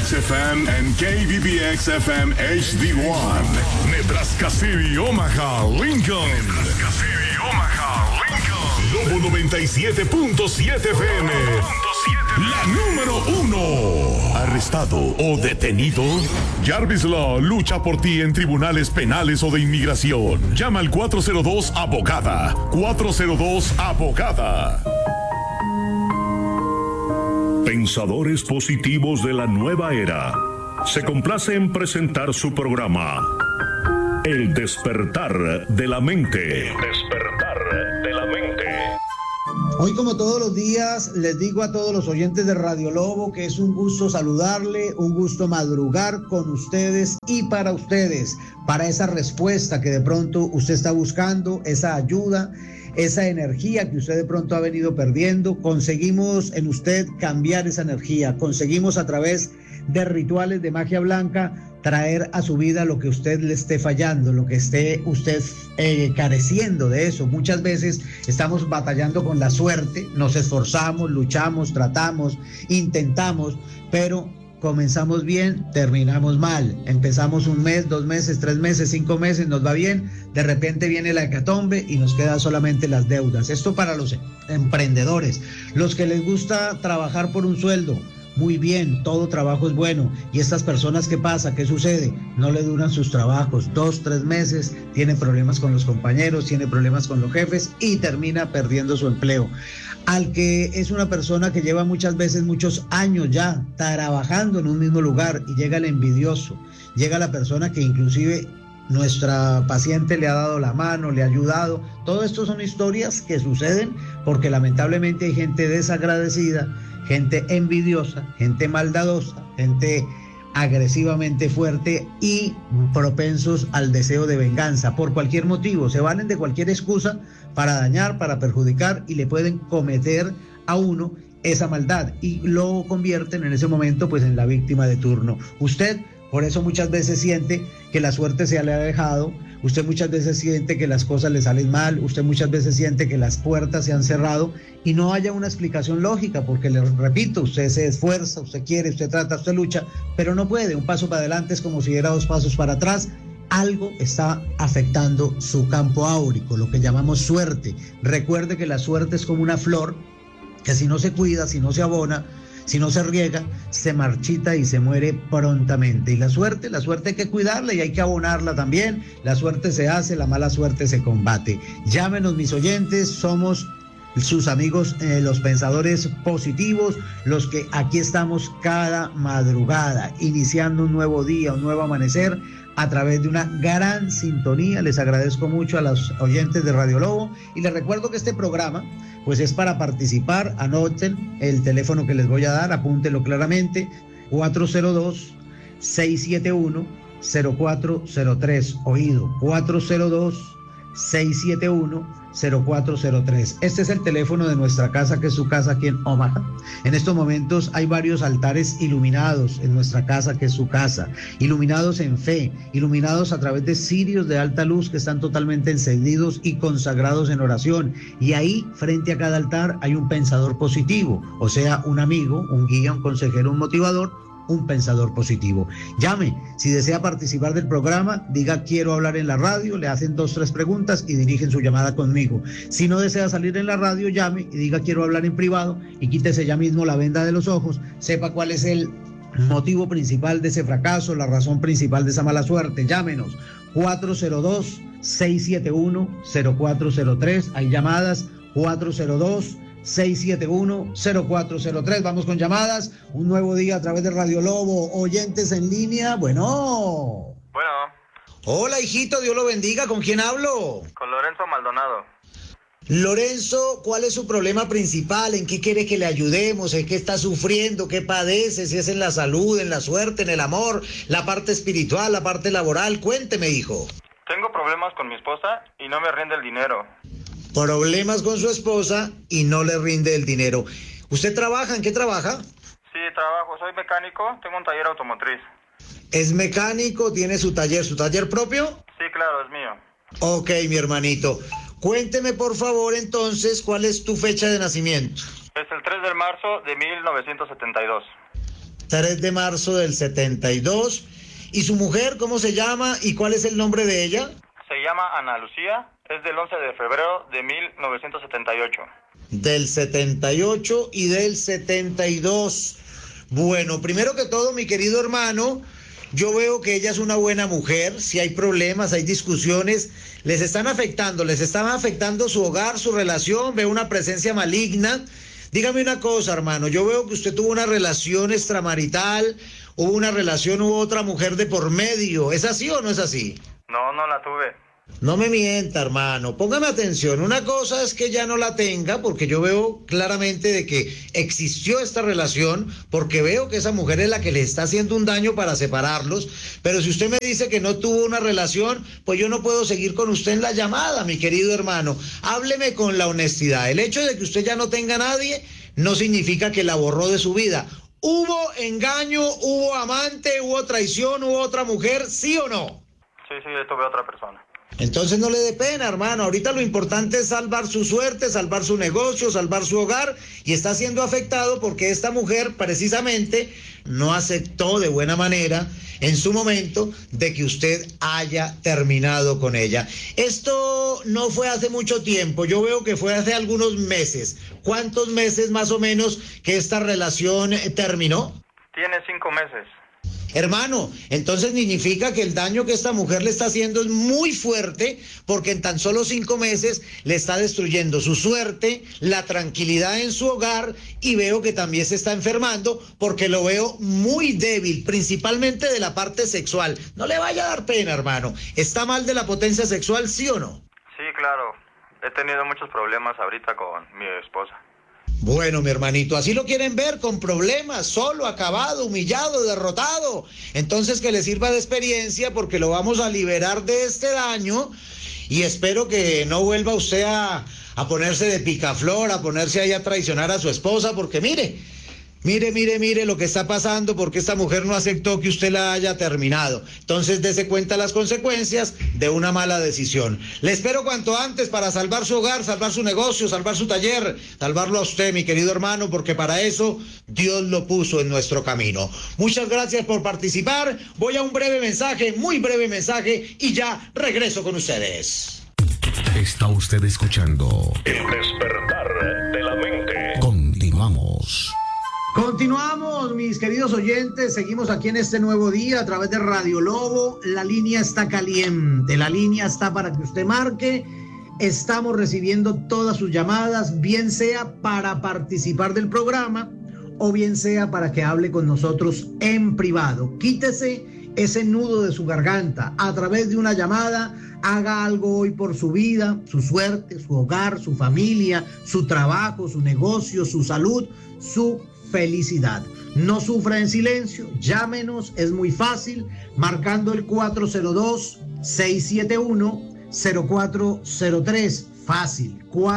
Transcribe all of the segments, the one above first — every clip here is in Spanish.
XFM and KBBX-FM HD1. Nebraska City, Omaha, Lincoln. Nebraska City, Omaha, Lincoln. Lobo 97.7 FM. La número 1. ¿Arrestado o detenido? Jarvis Law lucha por ti en tribunales penales o de inmigración. Llama al 402-ABOGADA. 402-ABOGADA. Pensadores positivos de la nueva era. Se complace en presentar su programa El despertar de la mente. El despertar de la mente. Hoy, como todos los días, les digo a todos los oyentes de Radio Lobo que es un gusto saludarle, un gusto madrugar con ustedes y para ustedes, para esa respuesta que de pronto usted está buscando, esa ayuda, esa energía que usted de pronto ha venido perdiendo. Conseguimos en usted cambiar esa energía, conseguimos a través de rituales de magia blanca traer a su vida lo que usted le esté fallando, lo que esté usted careciendo de eso. Muchas veces estamos batallando con la suerte, nos esforzamos, luchamos, tratamos, intentamos, pero comenzamos bien, terminamos mal. Empezamos un mes, 2 meses, 3 meses, 5 meses, nos va bien, de repente viene la hecatombe y nos quedan solamente las deudas. Esto para los emprendedores, los que les gusta trabajar por un sueldo. Muy bien, todo trabajo es bueno. Y estas personas, ¿qué pasa? ¿Qué sucede? No le duran sus trabajos, 2, 3 meses, tiene problemas con los compañeros, tiene problemas con los jefes y termina perdiendo su empleo. Al que es una persona que lleva muchas veces muchos años ya trabajando en un mismo lugar y llega el envidioso, llega la persona que inclusive nuestra paciente le ha dado la mano, le ha ayudado. Todo esto son historias que suceden porque lamentablemente hay gente desagradecida, gente envidiosa, gente maldadosa, gente agresivamente fuerte y propensos al deseo de venganza por cualquier motivo. Se valen de cualquier excusa para dañar, para perjudicar y le pueden cometer a uno esa maldad y lo convierten en ese momento pues en la víctima de turno. Usted por eso muchas veces siente que la suerte se le ha dejado, usted muchas veces siente que las cosas le salen mal, usted muchas veces siente que las puertas se han cerrado y no haya una explicación lógica, porque le repito, usted se esfuerza, usted quiere, usted trata, usted lucha, pero no puede. Un paso para adelante es como si diera 2 pasos para atrás. Algo está afectando su campo áurico, lo que llamamos suerte. Recuerde que la suerte es como una flor que si no se cuida, si no se abona, si no se riega, se marchita y se muere prontamente. Y la suerte hay que cuidarla y hay que abonarla también. La suerte se hace, la mala suerte se combate. Llámenos, mis oyentes, somos sus amigos, los pensadores positivos, los que aquí estamos cada madrugada, iniciando un nuevo día, un nuevo amanecer, a través de una gran sintonía. Les agradezco mucho a los oyentes de Radio Lobo y les recuerdo que este programa pues es para participar. Anoten el teléfono que les voy a dar, apúntenlo claramente: 402-671-0403, oído, 402-671-0403. Este es el teléfono de nuestra casa, que es su casa aquí en Omaha. En estos momentos hay varios altares iluminados en nuestra casa, que es su casa, iluminados en fe, iluminados a través de cirios de alta luz que están totalmente encendidos y consagrados en oración. Y ahí, frente a cada altar, hay un pensador positivo, o sea, un amigo, un guía, un consejero, un motivador, un pensador positivo. Llame, si desea participar del programa, diga quiero hablar en la radio, le hacen 2, 3 preguntas y dirigen su llamada conmigo. Si no desea salir en la radio, llame y diga quiero hablar en privado y quítese ya mismo la venda de los ojos, sepa cuál es el motivo principal de ese fracaso, la razón principal de esa mala suerte. Llámenos, 402-671-0403, hay llamadas, 402-671-0403. Vamos con llamadas. Un nuevo día a través de Radio Lobo. Oyentes en línea. Bueno. Hola, hijito, Dios lo bendiga. ¿Con quién hablo? Con Lorenzo Maldonado. Lorenzo, ¿cuál es su problema principal? ¿En qué quiere que le ayudemos? ¿En qué está sufriendo? ¿Qué padece? Si es en la salud, en la suerte, en el amor, la parte espiritual, la parte laboral. Cuénteme, hijo. Tengo problemas con mi esposa y no me rinde el dinero. Problemas con su esposa y no le rinde el dinero. ¿Usted trabaja? ¿En qué trabaja? Sí, trabajo. Soy mecánico. Tengo un taller automotriz. ¿Es mecánico? ¿Tiene su taller propio? Sí, claro, es mío. Ok, mi hermanito. Cuénteme, por favor, entonces, ¿cuál es tu fecha de nacimiento? Es el 3 de marzo de 1972. 3 de marzo del 72. ¿Y su mujer cómo se llama y cuál es el nombre de ella? Se llama Ana Lucía, es del 11 de febrero de 1978. Del 78 y del 72. Bueno, primero que todo, mi querido hermano, yo veo que ella es una buena mujer. Si hay problemas, hay discusiones, les están afectando su hogar, su relación, veo una presencia maligna. Dígame una cosa, hermano, yo veo que usted tuvo una relación extramarital, hubo otra mujer de por medio. ¿Es así o no es así? No, no la tuve. No me mienta, hermano. Póngame atención. Una cosa es que ya no la tenga, porque yo veo claramente de que existió esta relación, porque veo que esa mujer es la que le está haciendo un daño para separarlos. Pero si usted me dice que no tuvo una relación, pues yo no puedo seguir con usted en la llamada, mi querido hermano. Hábleme con la honestidad. El hecho de que usted ya no tenga a nadie no significa que la borró de su vida. ¿Hubo engaño, hubo amante, hubo traición, hubo otra mujer, sí o no? Sí, tuve otra persona. Entonces no le dé pena, hermano. Ahorita lo importante es salvar su suerte, salvar su negocio, salvar su hogar, y está siendo afectado porque esta mujer precisamente no aceptó de buena manera en su momento de que usted haya terminado con ella. Esto no fue hace mucho tiempo, yo veo que fue hace algunos meses. ¿Cuántos meses más o menos que esta relación terminó? Tiene 5 meses. Hermano, entonces significa que el daño que esta mujer le está haciendo es muy fuerte, porque en tan solo 5 meses le está destruyendo su suerte, la tranquilidad en su hogar, y veo que también se está enfermando porque lo veo muy débil, principalmente de la parte sexual. No le vaya a dar pena, hermano. ¿Está mal de la potencia sexual, sí o no? Sí, claro. He tenido muchos problemas ahorita con mi esposa. Bueno, mi hermanito, así lo quieren ver, con problemas, solo, acabado, humillado, derrotado. Entonces que le sirva de experiencia, porque lo vamos a liberar de este daño, y espero que no vuelva usted a ponerse de picaflor, a ponerse ahí a traicionar a su esposa, porque mire lo que está pasando, porque esta mujer no aceptó que usted la haya terminado. Entonces dése cuenta las consecuencias de una mala decisión. Le espero cuanto antes para salvar su hogar, salvar su negocio, salvar su taller, salvarlo a usted, mi querido hermano, porque para eso Dios lo puso en nuestro camino. Muchas gracias por participar. Voy a un breve mensaje, muy breve mensaje, y ya regreso con ustedes. Está usted escuchando El Despertar de la Mente. Continuamos. Continuamos, mis queridos oyentes, seguimos aquí en este nuevo día a través de Radio Lobo. La línea está caliente, la línea está para que usted marque. Estamos recibiendo todas sus llamadas, bien sea para participar del programa o bien sea para que hable con nosotros en privado. Quítese ese nudo de su garganta a través de una llamada. Haga algo hoy por su vida, su suerte, su hogar, su familia, su trabajo, su negocio, su salud, su felicidad. No sufra en silencio, llámenos, es muy fácil, marcando el 402-671-0403, fácil,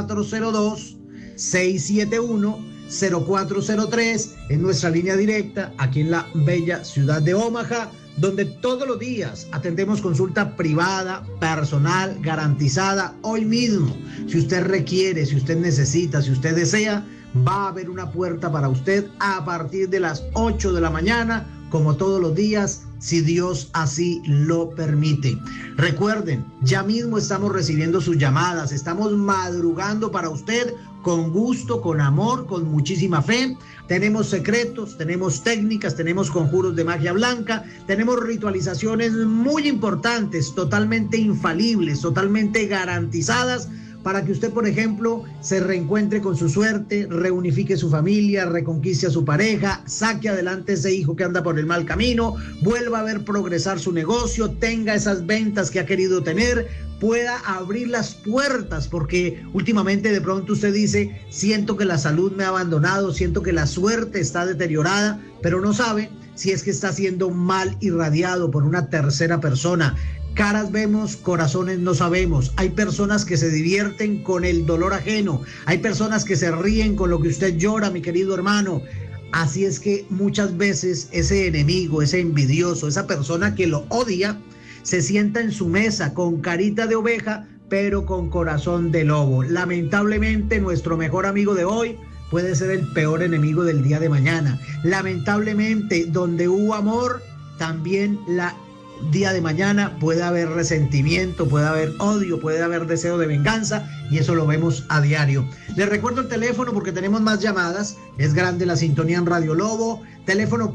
402-671-0403, en nuestra línea directa, aquí en la bella ciudad de Omaha, donde todos los días atendemos consulta privada, personal, garantizada, hoy mismo. Si usted requiere, si usted necesita, si usted desea, va a haber una puerta para usted a partir de las 8 de la mañana, como todos los días, si Dios así lo permite. Recuerden, ya mismo estamos recibiendo sus llamadas, estamos madrugando para usted con gusto, con amor, con muchísima fe. Tenemos secretos, tenemos técnicas, tenemos conjuros de magia blanca, tenemos ritualizaciones muy importantes, totalmente infalibles, totalmente garantizadas, para que usted, por ejemplo, se reencuentre con su suerte, reunifique su familia, reconquiste a su pareja, saque adelante ese hijo que anda por el mal camino, vuelva a ver progresar su negocio, tenga esas ventas que ha querido tener, pueda abrir las puertas, porque últimamente de pronto usted dice, siento que la salud me ha abandonado, siento que la suerte está deteriorada, pero no sabe si es que está siendo mal irradiado por una tercera persona. Caras vemos, corazones no sabemos. Hay personas que se divierten con el dolor ajeno. Hay personas que se ríen con lo que usted llora, mi querido hermano. Así es que muchas veces ese enemigo, ese envidioso, esa persona que lo odia, se sienta en su mesa con carita de oveja, pero con corazón de lobo. Lamentablemente, nuestro mejor amigo de hoy puede ser el peor enemigo del día de mañana. Lamentablemente, donde hubo amor, también día de mañana puede haber resentimiento, puede haber odio, puede haber deseo de venganza, y eso lo vemos a diario. Les recuerdo el teléfono porque tenemos más llamadas. Es grande la sintonía en Radio Lobo. Teléfono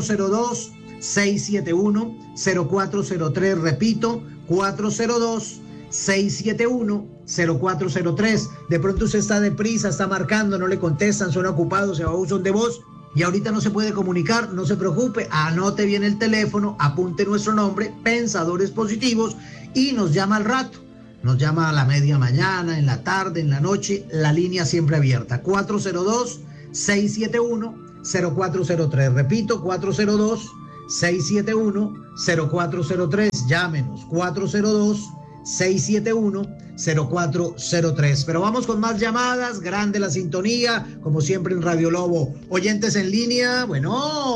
402-671-0403. Repito, 402-671-0403. De pronto usted está deprisa, está marcando, no le contestan, suena ocupado, se va a buzón de voz y ahorita no se puede comunicar. No se preocupe, anote bien el teléfono, apunte nuestro nombre, Pensadores Positivos, y nos llama al rato. Nos llama a la media mañana, en la tarde, en la noche, la línea siempre abierta. 402-671-0403. Repito, 402-671-0403. Llámenos, 402-671-0403. Pero vamos con más llamadas. Grande la sintonía, como siempre en Radio Lobo. Oyentes en línea, Bueno,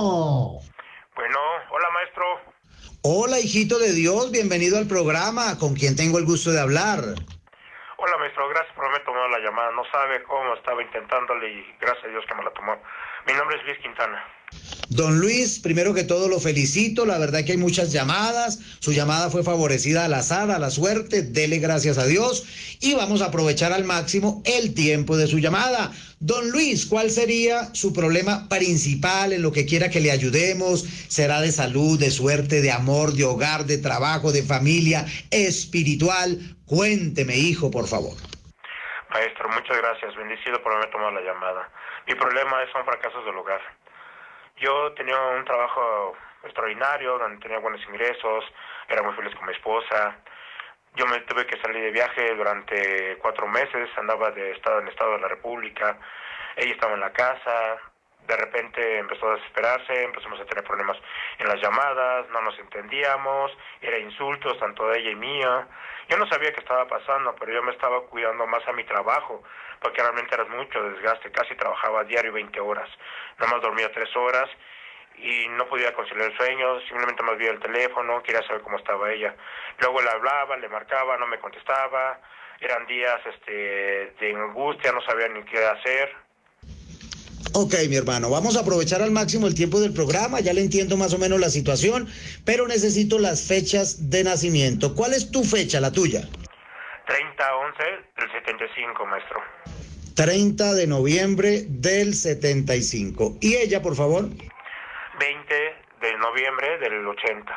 hola maestro. Hola, hijito de Dios, bienvenido al programa. ¿Con quién tengo el gusto de hablar? Hola maestro, gracias por haberme tomado la llamada. No sabe cómo estaba intentándole y gracias a Dios que me la tomó. Mi nombre es Luis Quintana. Don Luis, primero que todo lo felicito, la verdad que hay muchas llamadas, su llamada fue favorecida al azar, a la suerte, dele gracias a Dios y vamos a aprovechar al máximo el tiempo de su llamada. Don Luis, ¿cuál sería su problema principal en lo que quiera que le ayudemos? ¿Será de salud, de suerte, de amor, de hogar, de trabajo, de familia, espiritual? Cuénteme, hijo, por favor. Maestro, muchas gracias, bendecido por haberme tomado la llamada. Mi problema son fracasos del hogar. Yo tenía un trabajo extraordinario, donde tenía buenos ingresos, era muy feliz con mi esposa. Yo me tuve que salir de viaje durante 4 meses, andaba en estado de la República, ella estaba en la casa, de repente empezó a desesperarse, empezamos a tener problemas en las llamadas, no nos entendíamos, era insultos tanto de ella y mía. Yo no sabía qué estaba pasando, pero yo me estaba cuidando más a mi trabajo, porque realmente era mucho desgaste, casi trabajaba diario 20 horas, nada más dormía 3 horas y no podía conciliar el sueño, simplemente más veía el teléfono, quería saber cómo estaba ella. Luego le hablaba, le marcaba, no me contestaba, eran días de angustia, no sabía ni qué hacer. Ok, mi hermano, vamos a aprovechar al máximo el tiempo del programa, ya le entiendo más o menos la situación, pero necesito las fechas de nacimiento. ¿Cuál es tu fecha, la tuya? 30/11 del 75, maestro. 30 de noviembre del 75. ¿Y ella, por favor? 20 de noviembre del 80.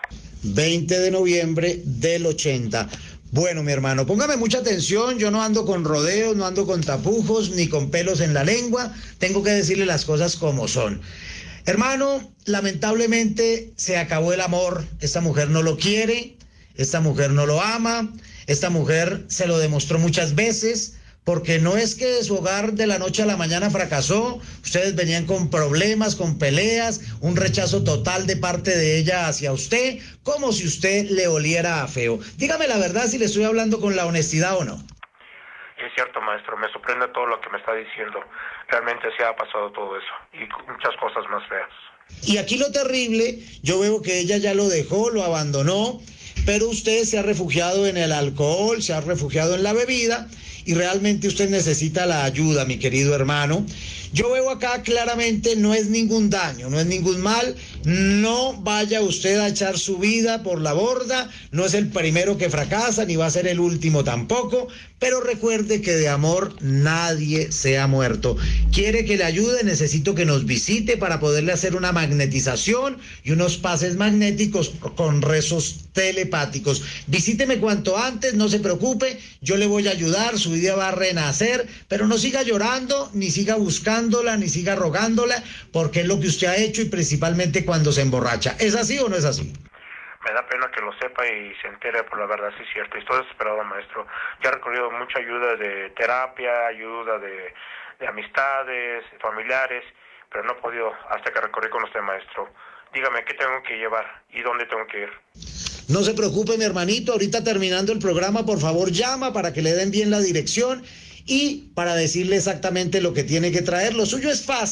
20 de noviembre del 80. Bueno, mi hermano, póngame mucha atención, yo no ando con rodeos, no ando con tapujos, ni con pelos en la lengua, tengo que decirle las cosas como son. Hermano, lamentablemente se acabó el amor, esta mujer no lo quiere, esta mujer no lo ama, esta mujer se lo demostró muchas veces, porque no es que su hogar de la noche a la mañana fracasó, ustedes venían con problemas, con peleas, un rechazo total de parte de ella hacia usted, como si usted le oliera a feo. Dígame la verdad si le estoy hablando con la honestidad o no. Es cierto, maestro, me sorprende todo lo que me está diciendo. Realmente se ha pasado todo eso y muchas cosas más feas. Y aquí lo terrible, yo veo que ella ya lo dejó, lo abandonó, pero usted se ha refugiado en el alcohol, se ha refugiado en la bebida, y realmente usted necesita la ayuda, mi querido hermano. Yo veo acá claramente no es ningún daño, no es ningún mal, no vaya usted a echar su vida por la borda, no es el primero que fracasa, ni va a ser el último tampoco, pero recuerde que de amor nadie se ha muerto. ¿Quiere que le ayude? Necesito que nos visite para poderle hacer una magnetización y unos pases magnéticos con rezos telepáticos. Visíteme cuanto antes, no se preocupe, yo le voy a ayudar, su vida va a renacer, pero no siga llorando, ni siga buscándola, ni siga rogándola, porque es lo que usted ha hecho y principalmente cuando se emborracha. ¿Es así o no es así? Me da pena que lo sepa y se entere, por la verdad, sí es cierto. Estoy desesperado, maestro. Ya he recorrido mucha ayuda de terapia, ayuda de amistades, familiares, pero no he podido hasta que recorrí con usted, maestro. Dígame, ¿qué tengo que llevar y dónde tengo que ir? No se preocupe, mi hermanito. Ahorita terminando el programa, por favor, llama para que le den bien la dirección y para decirle exactamente lo que tiene que traer. Lo suyo es fácil.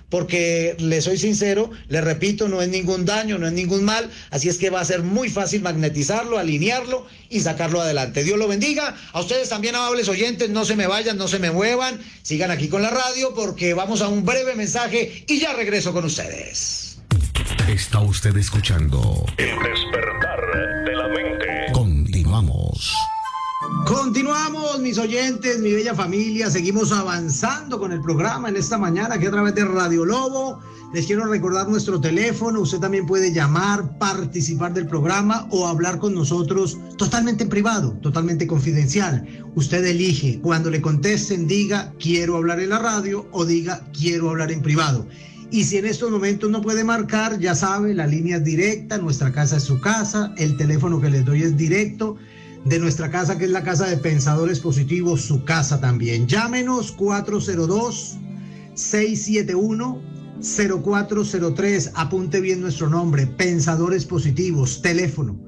porque le soy sincero, le repito, no es ningún daño, no es ningún mal, así es que va a ser muy fácil magnetizarlo, alinearlo y sacarlo adelante. Dios lo bendiga. A ustedes también, amables oyentes, no se me vayan, no se me muevan, sigan aquí con la radio porque vamos a un breve mensaje y ya regreso con ustedes. Está usted escuchando El despertar de la mente. Continuamos. Continuamos, mis oyentes, mi bella familia, seguimos avanzando con el programa en esta mañana aquí a través de Radio Lobo. Les quiero recordar nuestro teléfono, usted también puede llamar, participar del programa o hablar con nosotros totalmente en privado, totalmente confidencial. Usted elige, cuando le contesten diga quiero hablar en la radio o diga quiero hablar en privado. Y si en estos momentos no puede marcar, ya sabe, la línea es directa, nuestra casa es su casa, el teléfono que les doy es directo de nuestra casa, que es la Casa de Pensadores Positivos, su casa también. Llámenos 402-671-0403, apunte bien nuestro nombre, Pensadores Positivos, teléfono